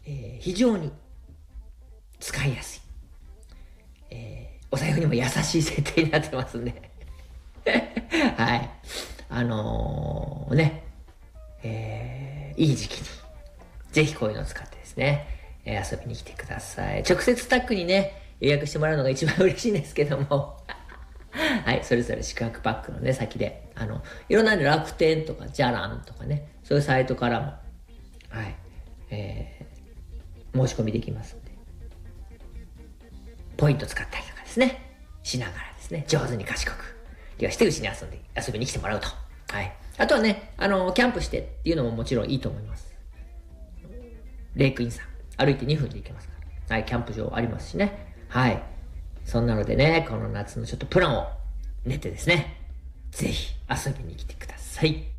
非常に使いやすい、お財布にも優しい設定になってますんではい。いい時期に、ぜひこういうのを使ってですね、遊びに来てください。直接タックにね、予約してもらうのが一番嬉しいんですけども。はい、それぞれ宿泊パックのね、先で、いろんな楽天とか、じゃらんとかね、そういうサイトからも、はい、申し込みできますんで、ポイント使ったりとかですね、しながらですね、上手に賢く利用してうちに遊びに来てもらうと。はい。あとはね、キャンプしてっていうのももちろんいいと思います。レイクインさん、歩いて2分で行けますから。はい、キャンプ場ありますしね。はい。そんなのでね、この夏のちょっとプランを練ってですね、ぜひ遊びに来てください。